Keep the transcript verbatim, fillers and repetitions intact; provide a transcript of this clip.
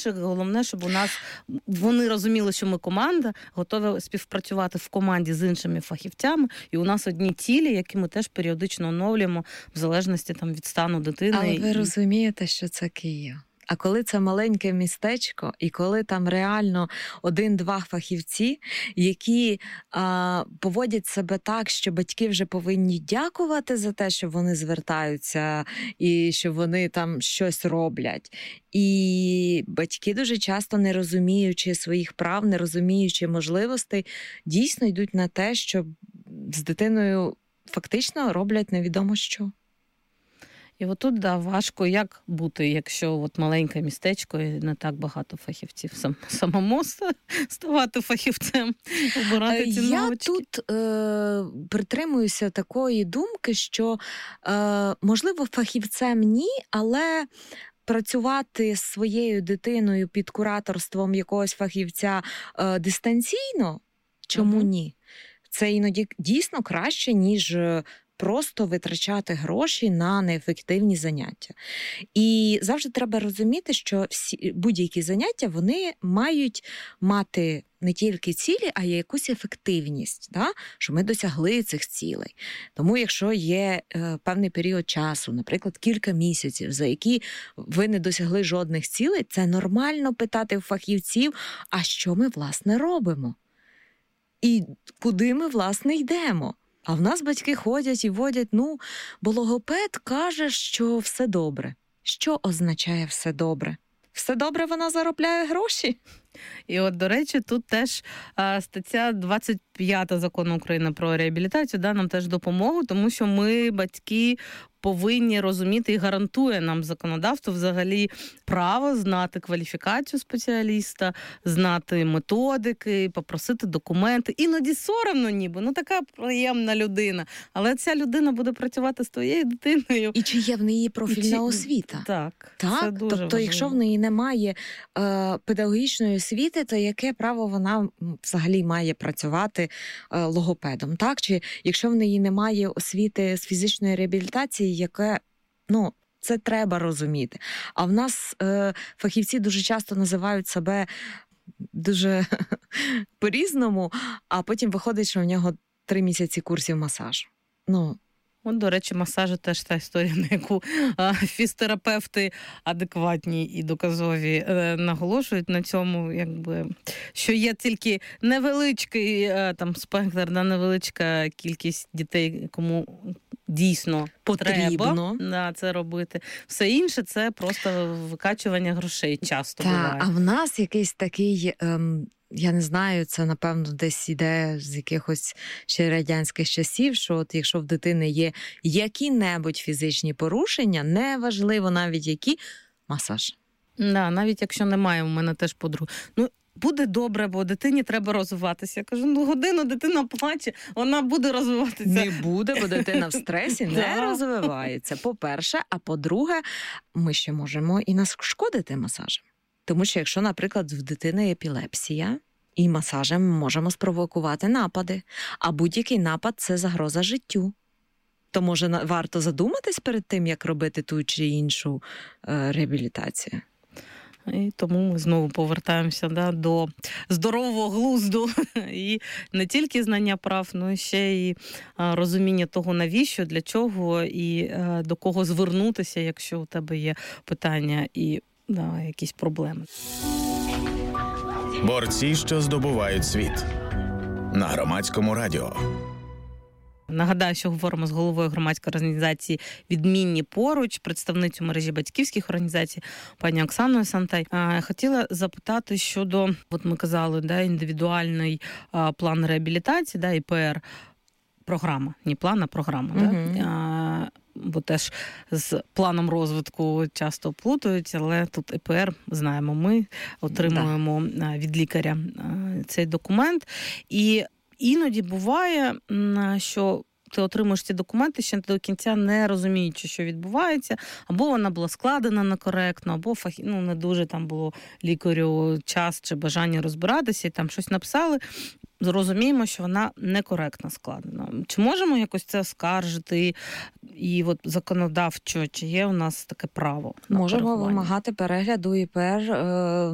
найголовніше, головне, щоб у нас вони розуміли, що ми команда, готові співпрацювати в команді з іншими фахівцями, і у нас одні цілі, які ми теж періодично оновлюємо в залежності там від стану дитини. Але ви і... розумієте, що це Київ. А коли це маленьке містечко, і коли там реально один-два фахівці, які а, поводять себе так, що батьки вже повинні дякувати за те, що вони звертаються і що вони там щось роблять. І батьки дуже часто, не розуміючи своїх прав, не розуміючи можливостей, дійсно йдуть на те, що з дитиною фактично роблять невідомо що. І отут, да, важко як бути, якщо от маленьке містечко і не так багато фахівців. Сам, самому ставати фахівцем, обирати ці Я навички. тут е, притримуюся такої думки, що, е, можливо, фахівцем ні, але працювати з своєю дитиною під кураторством якогось фахівця е, дистанційно, чому Угу. ні? Це іноді дійсно краще, ніж просто витрачати гроші на неефективні заняття. І завжди треба розуміти, що всі будь-які заняття, вони мають мати не тільки цілі, а й якусь ефективність, да? Що ми досягли цих цілей. Тому якщо є е, певний період часу, наприклад, кілька місяців, за які ви не досягли жодних цілей, це нормально питати в фахівців, а що ми, власне, робимо? І куди ми, власне, йдемо? А в нас батьки ходять і водять, ну, бо логопед каже, що все добре. Що означає все добре? Все добре, вона заробляє гроші? І от, до речі, тут теж а, стаття двадцять п'ята Закону України про реабілітацію да, нам теж допомогу, тому що ми, батьки, повинні розуміти і гарантує нам законодавство взагалі право знати кваліфікацію спеціаліста, знати методики, попросити документи. Іноді соромно ніби, ну така приємна людина, але ця людина буде працювати з твоєю дитиною. І чи є в неї профільна чи... освіта? Так, так? Це дуже тобто, важливо. Якщо в неї немає е, педагогічної освіти, то яке право вона взагалі має працювати е, логопедом? Так? Чи якщо в неї немає освіти з фізичної реабілітації, яке, ну, це треба розуміти. А в нас е, фахівці дуже часто називають себе дуже по-різному, а потім виходить, що в нього три місяці курсів масажу. Ну, От, до речі, масажі теж та історія, на яку а, фізтерапевти адекватні і доказові е, наголошують на цьому, якби, що є тільки невеличкий е, там спектр, да, невеличка кількість дітей, кому дійсно потрібно треба да, це робити. Все інше – це просто викачування грошей часто та, буває. А в нас якийсь такий... Ем... Я не знаю, це, напевно, десь іде з якихось ще радянських часів, що от якщо в дитини є які-небудь фізичні порушення, неважливо навіть які, масаж. Да, навіть якщо немає, у мене теж подруга. Ну, буде добре, бо дитині треба розвиватися. Я кажу, ну годину дитина плаче, вона буде розвиватися. Не буде, бо дитина в стресі не розвивається, по-перше. А по-друге, ми ще можемо і нашкодити масажем. Тому що якщо, наприклад, в дитини епілепсія, і масажем ми можемо спровокувати напади, а будь-який напад – це загроза життю. То, може, варто задуматись перед тим, як робити ту чи іншу е, реабілітацію? І тому ми знову повертаємося да, до здорового глузду. І не тільки знання прав, але ще і розуміння того, навіщо, для чого і до кого звернутися, якщо у тебе є питання і да, якісь проблеми. Борці, що здобувають світ. На Громадському радіо. Нагадаю, що говоримо з головою громадської організації «Відмінні поруч», представницю мережі батьківських організацій, пані Оксаною Сантай. Хотіла запитати щодо, от ми казали, да, індивідуальний план реабілітації, да, І П Р, програма, не план, а програма. Угу. Да? Бо теж з планом розвитку часто плутають, але тут І П Р, знаємо ми, отримуємо да. від лікаря цей документ. І іноді буває, що ти отримуєш ці документи, ще до кінця не розуміючи, що відбувається, або вона була складена некоректно, або фахі... ну, не дуже там було лікарю час чи бажання розбиратися, і там щось написали, зрозуміємо, що вона некоректно складена. Чи можемо якось це оскаржити? І от законодавчо, чи є у нас таке право? Можемо вимагати перегляду І П Р е,